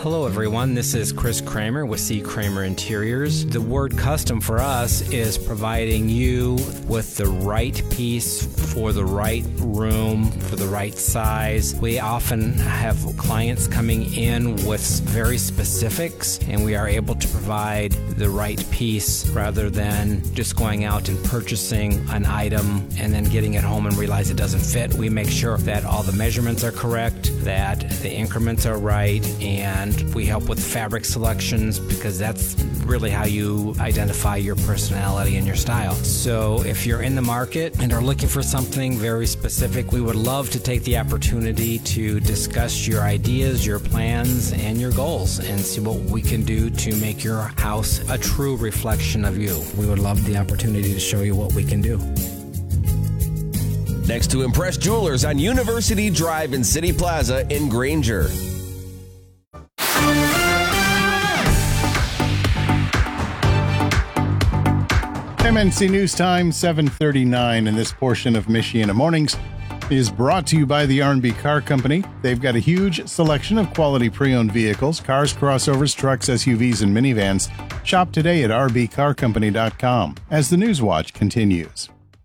Hello everyone, this is Chris Kramer with C. Kramer Interiors. The word custom for us is providing you with the right piece for the right room, for the right size. We often have clients coming in with very specifics, and we are able to provide the right piece rather than just going out and purchasing an item and then getting it home and realize it doesn't fit. We make sure that all the measurements are correct, that the increments are right, and we help with fabric selections because that's really how you identify your personality and your style. So if you're in the market and are looking for something very specific, we would love to take the opportunity to discuss your ideas, your plans, and your goals and see what we can do to make your house a true reflection of you. We would love the opportunity to show you what we can do. Next to Impress Jewelers on University Drive in City Plaza in Granger. MNC News Time, 7:39, and this portion of Michiana Mornings is brought to you by the R&B Car Company. They've got a huge selection of quality pre-owned vehicles, cars, crossovers, trucks, SUVs, and minivans. Shop today at rbcarcompany.com as the News Watch continues.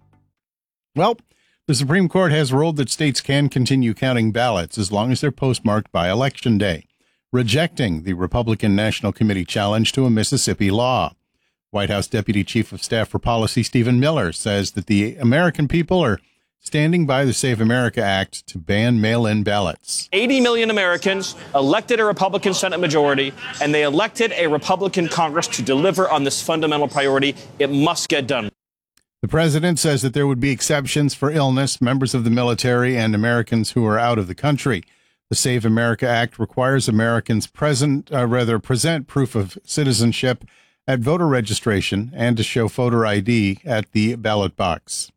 Well, the Supreme Court has ruled that states can continue counting ballots as long as they're postmarked by Election Day, rejecting the Republican National Committee challenge to a Mississippi law. White House Deputy Chief of Staff for Policy Stephen Miller says that the American people are standing by the Save America Act to ban mail-in ballots. 80 million Americans elected a Republican Senate majority, and they elected a Republican Congress to deliver on this fundamental priority. It must get done. The president says that there would be exceptions for illness, members of the military, and Americans who are out of the country. The Save America Act requires Americans present proof of citizenship at voter registration and to show voter ID at the ballot box.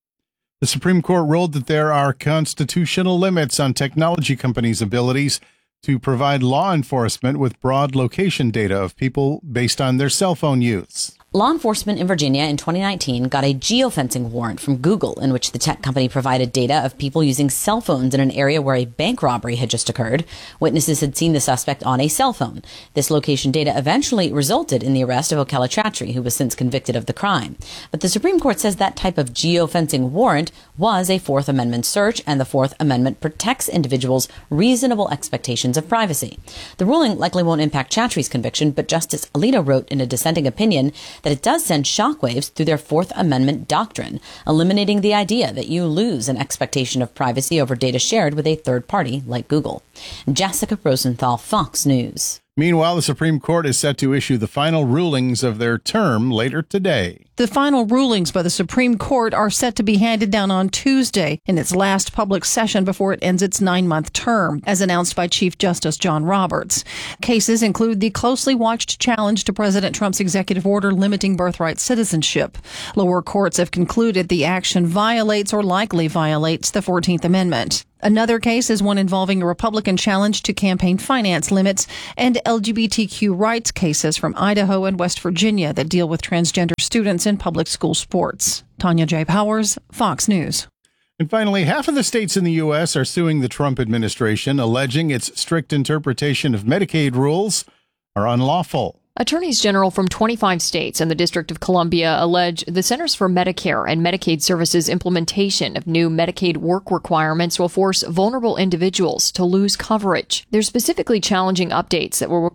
The Supreme Court ruled that there are constitutional limits on technology companies' abilities to provide law enforcement with broad location data of people based on their cell phone use. Law enforcement in Virginia in 2019 got a geofencing warrant from Google in which the tech company provided data of people using cell phones in an area where a bank robbery had just occurred. Witnesses had seen the suspect on a cell phone. This location data eventually resulted in the arrest of Okela Chatry, who was since convicted of the crime. But the Supreme Court says that type of geofencing warrant was a Fourth Amendment search, and the Fourth Amendment protects individuals' reasonable expectations of privacy. The ruling likely won't impact Chatry's conviction, but Justice Alito wrote in a dissenting opinion that it does send shockwaves through their Fourth Amendment doctrine, eliminating the idea that you lose an expectation of privacy over data shared with a third party like Google. Jessica Rosenthal, Fox News. Meanwhile, the Supreme Court is set to issue the final rulings of their term later today. The final rulings by the Supreme Court are set to be handed down on Tuesday in its last public session before it ends its 9-month term, as announced by Chief Justice John Roberts. Cases include the closely watched challenge to President Trump's executive order limiting birthright citizenship. Lower courts have concluded the action violates or likely violates the 14th Amendment. Another case is one involving a Republican challenge to campaign finance limits and LGBTQ rights cases from Idaho and West Virginia that deal with transgender students in public school sports. Tanya J. Powers, Fox News. And finally, half of the states in the U.S. are suing the Trump administration, alleging its strict interpretation of Medicaid rules are unlawful. Attorneys general from 25 states and the District of Columbia allege the Centers for Medicare and Medicaid Services implementation of new Medicaid work requirements will force vulnerable individuals to lose coverage. They're specifically challenging updates that will